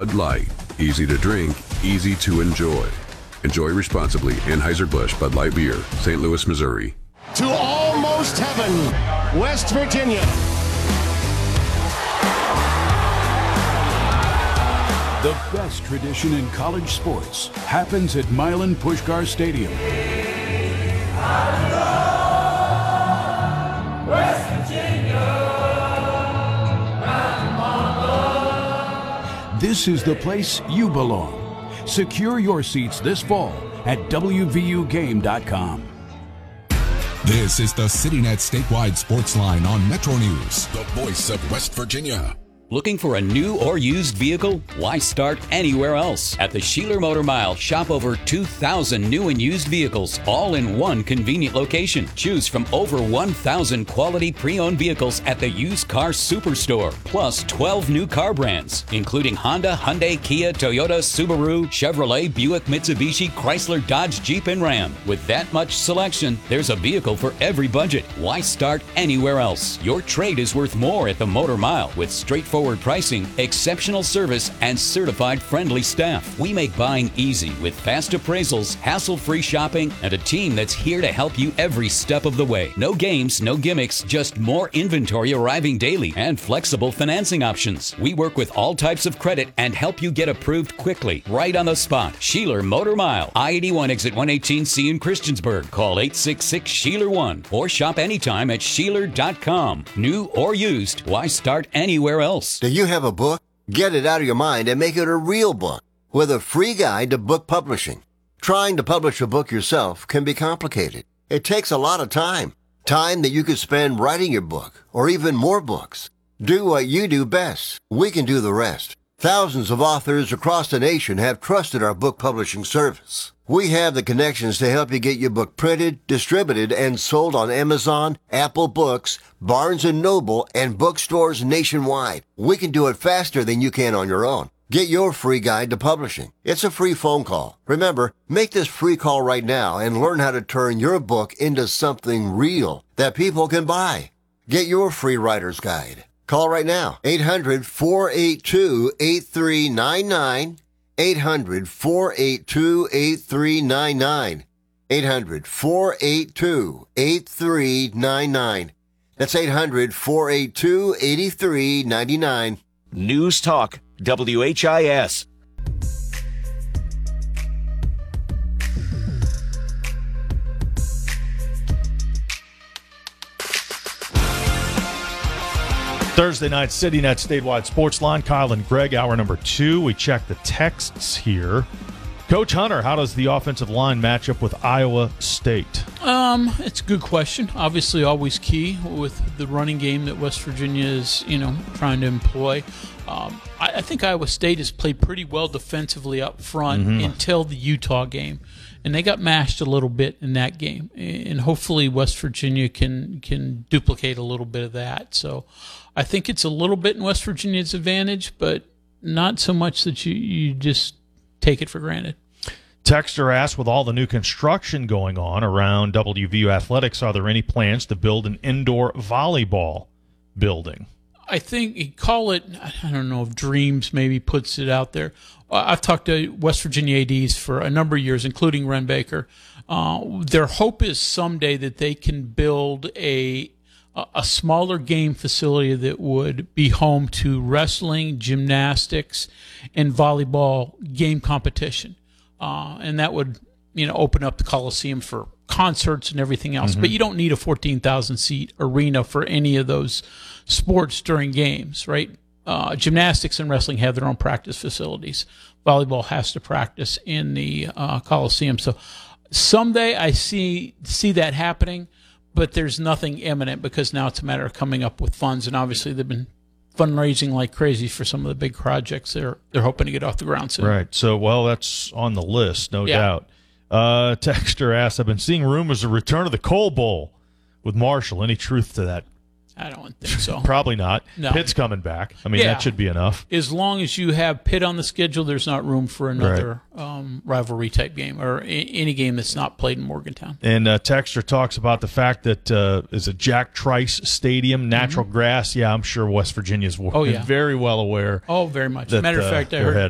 Bud Light. Easy to drink, easy to enjoy. Enjoy responsibly. Anheuser-Busch Bud Light Beer, St. Louis, Missouri. To almost heaven, West Virginia. The best tradition in college sports happens at Milan Puskar Stadium. West Virginia. This is the place you belong. Secure your seats this fall at WVUGame.com. This is the CityNet Statewide Sports Line on Metro News, the voice of West Virginia. Looking for a new or used vehicle? Why start anywhere else? At the Sheeler Motor Mile, shop over 2,000 new and used vehicles, all in one convenient location. Choose from over 1,000 quality pre-owned vehicles at the Used Car Superstore, plus 12 new car brands, including Honda, Hyundai, Kia, Toyota, Subaru, Chevrolet, Buick, Mitsubishi, Chrysler, Dodge, Jeep, and Ram. With that much selection, there's a vehicle for every budget. Why start anywhere else? Your trade is worth more at the Motor Mile with straightforward pricing, exceptional service, and certified friendly staff. We make buying easy with fast appraisals, hassle-free shopping, and a team that's here to help you every step of the way. No games, no gimmicks, just more inventory arriving daily and flexible financing options. We work with all types of credit and help you get approved quickly, right on the spot. Sheeler Motor Mile, I-81 exit 118C in Christiansburg. Call 866-SHEELER1 or shop anytime at Sheeler.com. New or used, why start anywhere else? Do you have a book? Get it out of your mind and make it a real book with a free guide to book publishing. Trying to publish a book yourself can be complicated. It takes a lot of time. Time that you could spend writing your book or even more books. Do what you do best. We can do the rest. Thousands of authors across the nation have trusted our book publishing service. We have the connections to help you get your book printed, distributed, and sold on Amazon, Apple Books, Barnes & Noble, and bookstores nationwide. We can do it faster than you can on your own. Get your free guide to publishing. It's a free phone call. Remember, make this free call right now and learn how to turn your book into something real that people can buy. Get your free writer's guide. Call right now, 800-482-8399, 800-482-8399, 800-482-8399. That's 800-482-8399. News Talk, WHIS. Thursday night, CityNet Statewide Sports Line. Kyle and Greg, hour number 2. We check the texts here. Coach Hunter, how does the offensive line match up with Iowa State? It's a good question. Obviously, always key with the running game that West Virginia is, trying to employ. I think Iowa State has played pretty well defensively up front until the Utah game, and they got mashed a little bit in that game. And hopefully, West Virginia can duplicate a little bit of that. So, I think it's a little bit in West Virginia's advantage, but not so much that you just take it for granted. Texter asked, with all the new construction going on around WVU Athletics, are there any plans to build an indoor volleyball building? I think you call it, I don't know if Dreams maybe puts it out there. I've talked to West Virginia ADs for a number of years, including Ren Baker. Their hope is someday that they can build a smaller game facility that would be home to wrestling, gymnastics, and volleyball game competition. And that would, open up the Coliseum for concerts and everything else. But you don't need a 14,000-seat arena for any of those sports during games, right? Gymnastics and wrestling have their own practice facilities. Volleyball has to practice in the Coliseum. So someday I see that happening, but there's nothing imminent because now it's a matter of coming up with funds. And obviously they've been fundraising like crazy for some of the big projects they're hoping to get off the ground soon. Right. So, that's on the list, no doubt. Texter asks, I've been seeing rumors of return of the Coal Bowl with Marshall. Any truth to that? I don't think so. Probably not. No. Pitt's coming back. That should be enough. As long as you have Pitt on the schedule, there's not room for another rivalry type game or any game that's not played in Morgantown. And Texter talks about the fact that is a Jack Trice Stadium, natural grass. Yeah, I'm sure West Virginia's very well aware. Oh, very much. Matter of fact, I heard